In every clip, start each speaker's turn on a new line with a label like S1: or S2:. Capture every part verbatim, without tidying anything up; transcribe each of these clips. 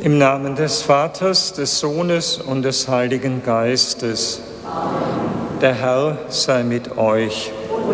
S1: Im Namen des Vaters, des Sohnes und des Heiligen Geistes. Amen. Der Herr sei mit euch.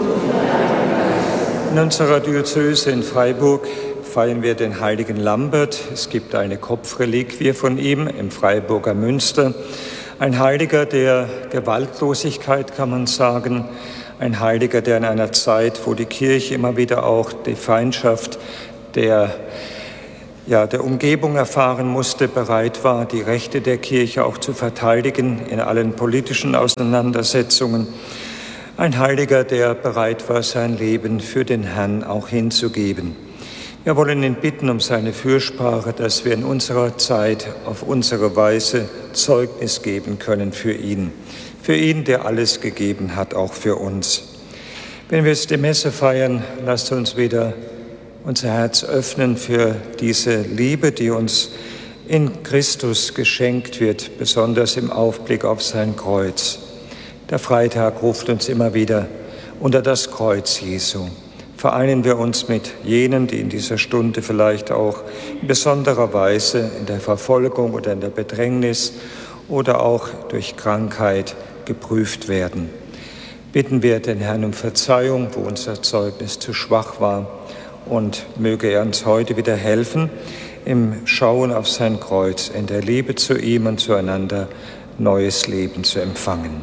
S1: In unserer Diözese in Freiburg feiern wir den heiligen Lambert. Es gibt eine Kopfreliquie von ihm im Freiburger Münster. Ein Heiliger der Gewaltlosigkeit, kann man sagen. Ein Heiliger, der in einer Zeit, wo die Kirche immer wieder auch die Feindschaft der, ja, der Umgebung erfahren musste, bereit war, die Rechte der Kirche auch zu verteidigen in allen politischen Auseinandersetzungen. Ein Heiliger, der bereit war, sein Leben für den Herrn auch hinzugeben. Wir wollen ihn bitten um seine Fürsprache, dass wir in unserer Zeit auf unsere Weise Zeugnis geben können für ihn. Für ihn, der alles gegeben hat, auch für uns. Wenn wir jetzt die Messe feiern, lasst uns wieder unser Herz öffnen für diese Liebe, die uns in Christus geschenkt wird, besonders im Aufblick auf sein Kreuz. Der Freitag ruft uns immer wieder unter das Kreuz Jesu. Vereinen wir uns mit jenen, die in dieser Stunde vielleicht auch in besonderer Weise in der Verfolgung oder in der Bedrängnis oder auch durch Krankheit geprüft werden. Bitten wir den Herrn um Verzeihung, wo unser Zeugnis zu schwach war, und möge er uns heute wieder helfen, im Schauen auf sein Kreuz, in der Liebe zu ihm und zueinander neues Leben zu empfangen.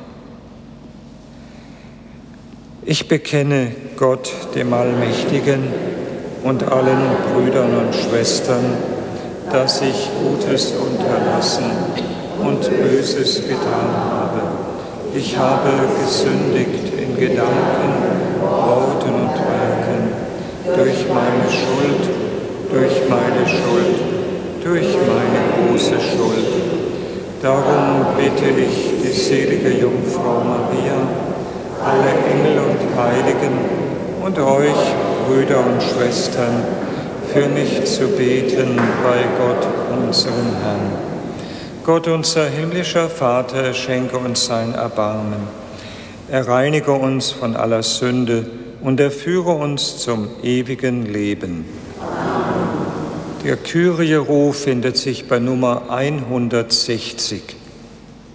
S1: Ich bekenne Gott, dem Allmächtigen, und allen Brüdern und Schwestern, dass ich Gutes unterlassen und Böses getan habe. Ich habe gesündigt in Gedanken, Worten und Werken, durch meine Schuld, durch meine Schuld, durch meine große Schuld. Darum bitte ich die selige Jungfrau Maria, alle Engel und Heiligen und euch, Brüder und Schwestern, für mich zu beten bei Gott, unserem Herrn. Gott, unser himmlischer Vater, schenke uns sein Erbarmen. Er reinige uns von aller Sünde und er führe uns zum ewigen Leben. Der Kyrie-Ruf findet sich bei Nummer hundertsechzig.